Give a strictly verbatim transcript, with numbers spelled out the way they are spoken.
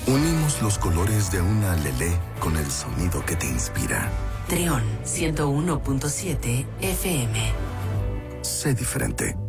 Unimos los colores de una Lelé con el sonido que te inspira. Trión ciento uno punto siete F M. Sé diferente.